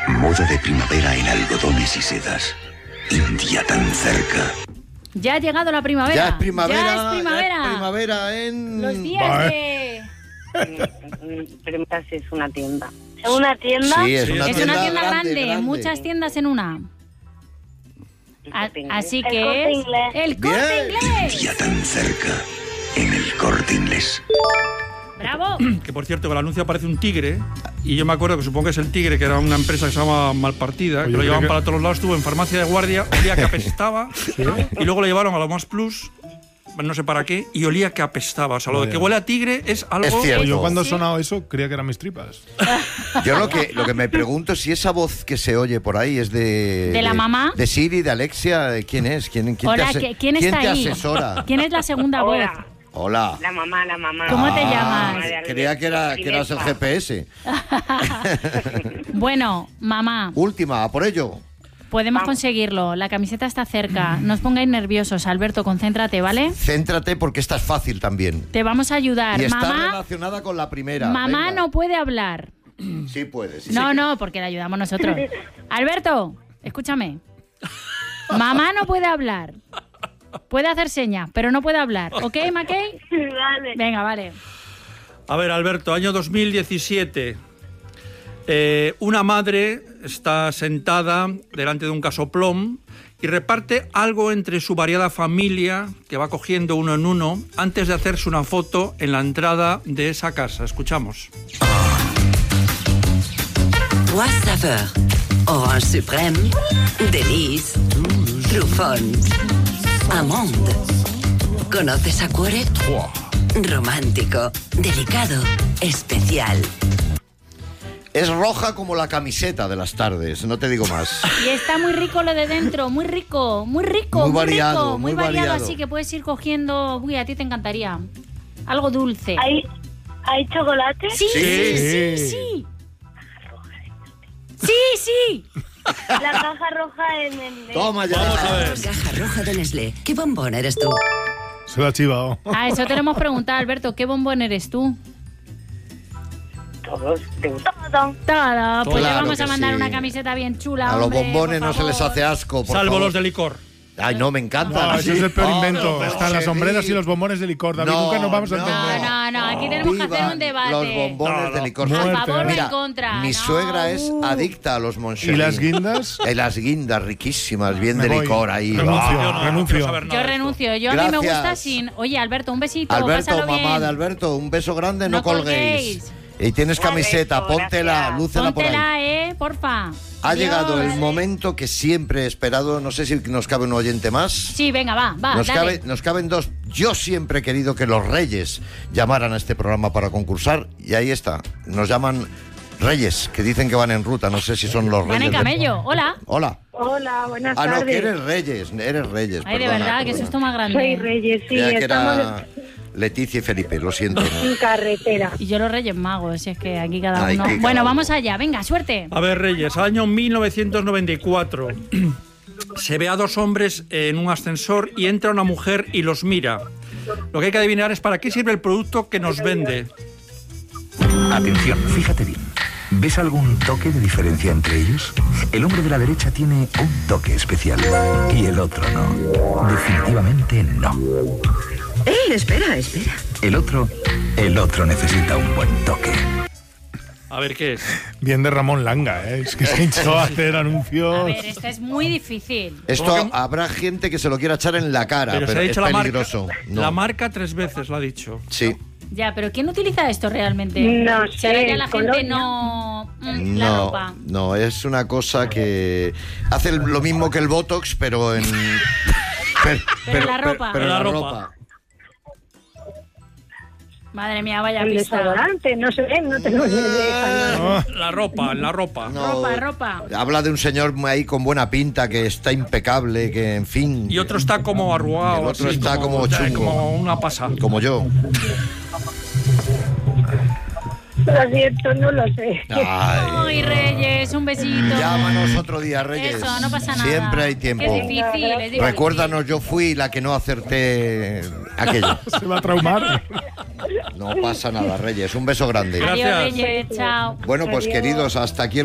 Moda de primavera en algodones y sedas. India tan cerca. Ya ha llegado la primavera. Ya es primavera. Ya es primavera. Ya es primavera en... Los días de... Primavera sí es una tienda. ¿Es una tienda? Sí, es una Es tienda, una tienda grande, muchas tiendas en una. Así El que Corte es Inglés. el Corte Inglés. India tan cerca. En el Corte Inglés. ¡Bravo! Que por cierto, que el anuncio aparece un tigre. Y yo me acuerdo que supongo que es el tigre, que era una empresa que se llama Malpartida, Oye, que lo llevaban que... para todos los lados. Estuvo en farmacia de guardia, olía que apestaba. ¿Sí? Y luego lo llevaron a lo más plus, no sé para qué, y olía que apestaba. O sea, lo de que huele a tigre es algo... Es cierto. Yo cuando ha sonado eso creía que eran mis tripas. Yo lo que me pregunto es si esa voz que se oye por ahí es ¿De la mamá? De Siri, de Alexia, ¿quién es? ¿Quién Hola, ¿quién está te ahí? asesora? ¿Quién es la segunda voz? Hola. La mamá. ¿Cómo te llamas? Creía que eras el GPS. Bueno, mamá, Última, a por ello. podemos conseguirlo. La camiseta está cerca. No os pongáis nerviosos. Alberto, concéntrate, ¿vale? Céntrate porque esta es fácil también. Te vamos a ayudar. Y está Mamá, relacionada con la primera. mamá Venga. no puede hablar. Sí puede. Sí, No, sí. no, porque le ayudamos nosotros. Alberto, escúchame. Mamá no puede hablar. Puede hacer señas, pero no puede hablar. ¿Ok, Mackey? Vale. Venga, vale. A ver, Alberto, año 2017. Una madre está sentada delante de un casoplón y reparte algo entre su variada familia, que va cogiendo uno en uno, antes de hacerse una foto en la entrada de esa casa. Escuchamos. Trois saveurs. Orange suprême, délice, truffón, amande. ¿Conoces a Cuore? Romántico, delicado, especial. Es roja como la camiseta de las tardes, no te digo más. Y está muy rico lo de dentro, muy rico, muy rico, Muy muy variado, rico, muy muy variado, variado. así que puedes ir cogiendo. Uy, a ti te encantaría. Algo dulce. ¿Hay chocolate? Sí, sí, sí, Sí. sí. Sí, sí. La caja roja en el... Toma ya. Vamos a ver. Caja roja de Nestlé. ¿Qué bombón eres tú? Se lo ha chivado. A eso te lo hemos preguntado, Alberto. ¿Qué bombón eres tú? Todos. Todo. Todo. Pues Claro le vamos que a mandar sí. una camiseta bien chula. A los hombre, bombones por no se les favor. hace asco, por Salvo favor. los de licor. Ay, no, me encantan. No, eso es el peor invento. no, Están las sí. sombreras y los bombones de licor. David, No, nunca nos vamos a no. entender. No, aquí tenemos que hacer Vivan un debate. los bombones de licor. A Muerte. favor o Mira, en contra. mi No. suegra es adicta a los Moncherie. ¿Y las guindas? Las guindas riquísimas, bien Me de voy. licor ahí. Renuncio, Ah. renuncio. quiero saber nada Yo de esto. renuncio. Yo a mí me Gracias. gusta sin... Oye, Alberto, un besito. Alberto, pásalo mamá bien. de Alberto, un beso grande, no No colguéis. colguéis. Y tienes camiseta, beso, póntela, gracias. lúcela por ahí. Póntela, porfa. Ha Adiós. llegado el momento que siempre he esperado. No sé si nos cabe un oyente más. Sí, venga, va, dale. Nos caben dos. Yo siempre he querido que los Reyes llamaran a este programa para concursar. Y ahí está. Nos llaman Reyes, que dicen que van en ruta. No sé si son los Van Reyes. en camello. Hola. Hola. Hola, buenas Ah, tardes. no, que eres Reyes. Eres Reyes. Ay, de perdona, verdad, que perdona. susto más grande. Soy Reyes, sí, Creía que estamos era Leticia y Felipe, lo siento. ¿no? en carretera. Y yo los Reyes Magos, si es que aquí cada Ay, uno... que cada Bueno, uno. vamos allá, venga, suerte. A ver, Reyes, año 1994. Se ve a dos hombres en un ascensor y entra una mujer y los mira. Lo que hay que adivinar es para qué sirve el producto que nos vende. Atención, fíjate bien. ¿Ves algún toque de diferencia entre ellos? El hombre de la derecha tiene un toque especial y el otro no. Definitivamente no. Espera. El otro necesita un buen toque. A ver, ¿qué es? Bien de Ramón Langa, ¿eh? Es que se hinchó a hacer A anuncios. ver, esto es muy difícil. Esto habrá gente que se lo quiera echar en la cara, Pero pero, se ha es dicho la marca. peligroso. No. La marca 3 veces, lo ha dicho. Sí. Ya, pero ¿quién utiliza esto realmente? No Si ahora sé, ya la gente colonia. no... la No, ropa. no, es una cosa que hace lo mismo que el Botox, pero en... Pero la ropa. Pero La la ropa. ropa. Madre mía, vaya El pista. desodorante, no sé, no tengo ni idea. La ropa. No, Ropa. Habla de un señor ahí con buena pinta, que está impecable, que en fin... Y otro está como arrugado. El otro así, está como chungo. Como una pasa. Como yo. Lo siento, no lo sé. Ay, Reyes, un besito. Llámanos otro día, Reyes. Eso, no pasa nada. Siempre hay tiempo. Es difícil, es difícil. Recuérdanos, yo fui la que no acerté aquello. Se va a traumar. No pasa nada, Reyes. Un beso grande. Gracias. Adiós, Reyes, chao. Bueno, pues queridos, hasta aquí el